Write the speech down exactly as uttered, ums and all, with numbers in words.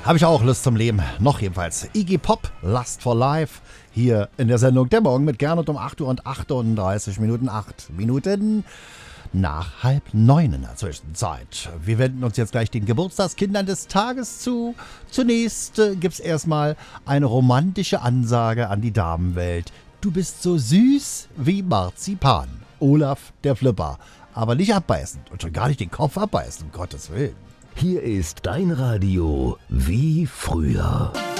Habe ich auch Lust zum Leben. Noch jedenfalls. Iggy Pop, Lust for Life. Hier in der Sendung Der Morgen mit Gernot um acht Uhr und achtunddreißig Minuten. acht Minuten nach halb neun in der Zwischenzeit. Wir wenden uns jetzt gleich den Geburtstagskindern des Tages zu. Zunächst äh, gibt es erstmal eine romantische Ansage an die Damenwelt. Du bist so süß wie Marzipan. Olaf der Flipper. Aber nicht abbeißend und schon gar nicht den Kopf abbeißen, um Gottes Willen. Hier ist dein Radio wie früher.